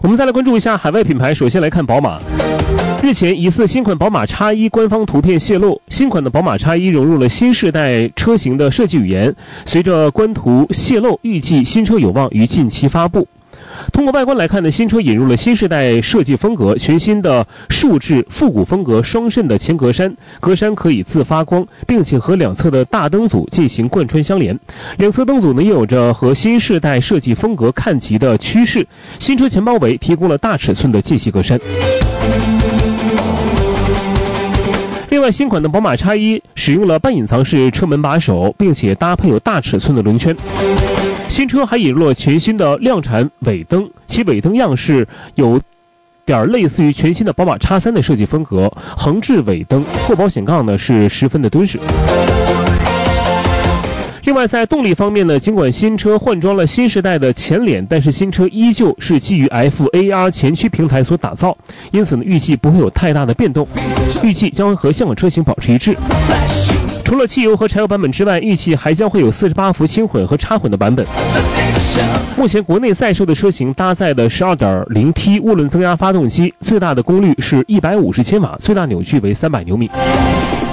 我们再来关注一下海外品牌，首先来看宝马。日前，疑似新款宝马 X1 官方图片泄露，新款的宝马 X1 融入了新世代车型的设计语言，随着官图泄露，预计新车有望于近期发布。通过外观来看呢，新车引入了新世代设计风格，全新的竖置复古风格双肾的前格栅，格栅可以自发光，并且和两侧的大灯组进行贯穿相连。两侧灯组呢也有着和新世代设计风格看齐的趋势。新车前包围提供了大尺寸的间隙格栅。另外，新款的宝马 X1 使用了半隐藏式车门把手，并且搭配有大尺寸的轮圈。新车还引入了全新的量产尾灯，其尾灯样式有点类似于全新的宝马 X3 的设计风格，横置尾灯，后保险杠呢是十分的敦实。另外，在动力方面呢，尽管新车换装了新时代的前脸，但是新车依旧是基于 FAR 前驱平台所打造，因此呢，预计不会有太大的变动，预计将和现款车型保持一致。除了汽油和柴油版本之外，预计还将会有48伏轻混和插混的版本。目前国内在售的车型搭载的 12.0T 涡轮增压发动机，最大的功率是150千瓦，最大扭矩为300牛米。